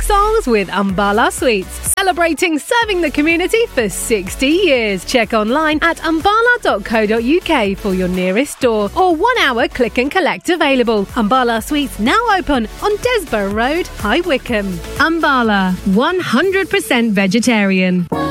songs with Ambala Sweets, celebrating serving the community for 60 years. Check online at ambala.co.uk for your nearest store or 1 hour click and collect available. Ambala Sweets now open on Desborough Road, High Wycombe. Ambala, 100% vegetarian.